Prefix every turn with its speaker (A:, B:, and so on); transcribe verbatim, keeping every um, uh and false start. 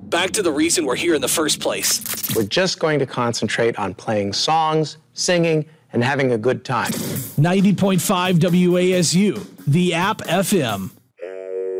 A: back to the reason we're here in the first place.
B: We're just going to concentrate on playing songs, singing, and having a good time.
C: ninety point five W A S U, the App F M.